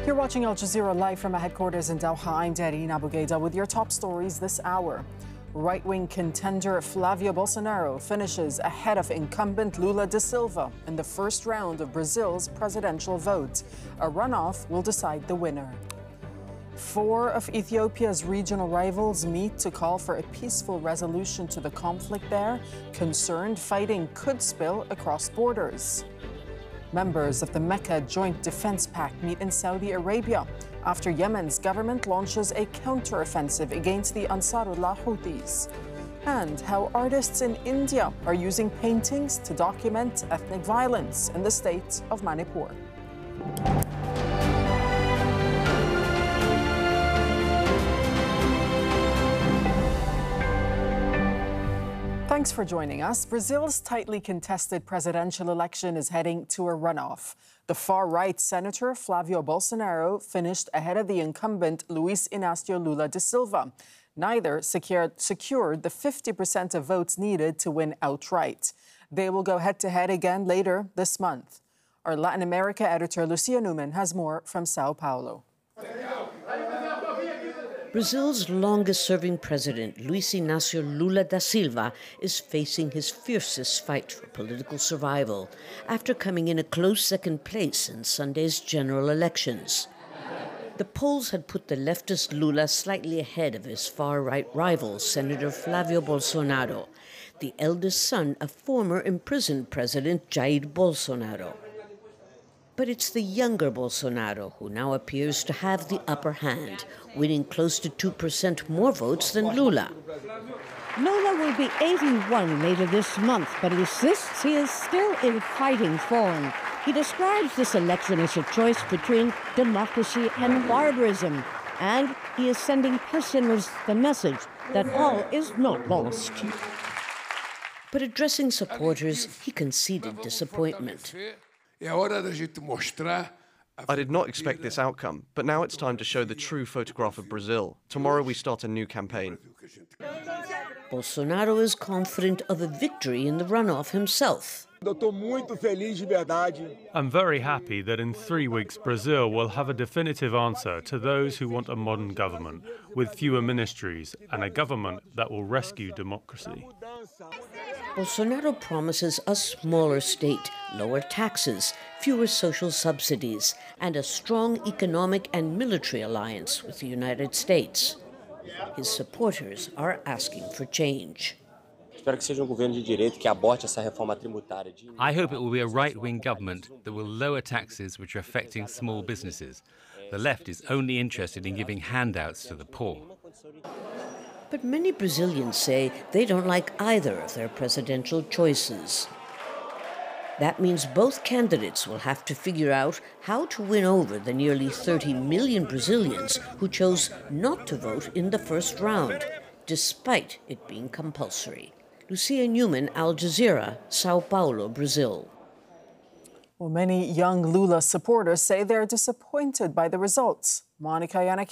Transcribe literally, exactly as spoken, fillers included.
You're watching Al Jazeera live from our headquarters in Doha. I'm Darine Abugaida with your top stories this hour. Right-wing contender Flavio Bolsonaro finishes ahead of incumbent Lula da Silva in the first round of Brazil's presidential vote. A runoff will decide the winner. Four of Ethiopia's regional rivals meet to call for a peaceful resolution to the conflict there, concerned fighting could spill across borders. Members of the Mecca Joint Defense Pact meet in Saudi Arabia after Yemen's government launches a counteroffensive against the Ansarullah Houthis. And how artists in India are using paintings to document ethnic violence in the state of Manipur. Thanks for joining us. Brazil's tightly contested presidential election is heading to a runoff. The far-right Senator Flavio Bolsonaro finished ahead of the incumbent Luiz Inácio Lula da Silva. Neither secured, secured the fifty percent of votes needed to win outright. They will go head-to-head again later this month. Our Latin America editor Lucia Newman has more from Sao Paulo. Brazil's longest-serving president, Luiz Inácio Lula da Silva, is facing his fiercest fight for political survival after coming in a close second place in Sunday's general elections. The polls had put the leftist Lula slightly ahead of his far-right rival, Senator Flavio Bolsonaro, the eldest son of former imprisoned President Jair Bolsonaro. But it's the younger Bolsonaro who now appears to have the upper hand, winning close to two percent more votes than Lula. Lula will be eighty-one later this month, but insists he is still in fighting form. He describes this election as a choice between democracy and barbarism, and he is sending pessimists the message that all is not lost. But addressing supporters, he conceded disappointment. I did not expect this outcome, but now it's time to show the true photograph of Brazil. Tomorrow we start a new campaign. Bolsonaro is confident of a victory in the runoff himself. I'm very happy that in three weeks Brazil will have a definitive answer to those who want a modern government with fewer ministries and a government that will rescue democracy. Bolsonaro promises a smaller state, lower taxes, fewer social subsidies, and a strong economic and military alliance with the United States. His supporters are asking for change. I hope it will be a right-wing government that will lower taxes which are affecting small businesses. The left is only interested in giving handouts to the poor. But many Brazilians say they don't like either of their presidential choices. That means both candidates will have to figure out how to win over the nearly thirty million Brazilians who chose not to vote in the first round, despite it being compulsory. Lucia Newman, Al Jazeera, Sao Paulo, Brazil. Well, many young Lula supporters say they're disappointed by the results. Monica Yannick